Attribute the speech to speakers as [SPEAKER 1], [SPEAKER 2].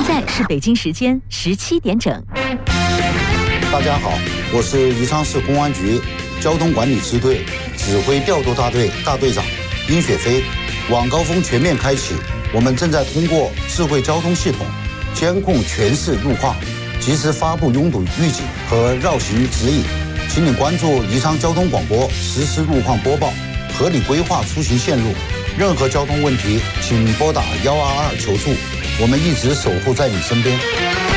[SPEAKER 1] 在是北京时间17点整。
[SPEAKER 2] 大家好，我是宜昌市公安局交通管理支队指挥调度大队大队长殷雪飞。晚高峰全面开启，我们正在通过智慧交通系统监控全市路况，及时发布拥堵预警和绕行指引。请你关注宜昌交通广播实时路况播报，合理规划出行线路。任何交通问题，请拨打122求助，我们一直守护在你身边。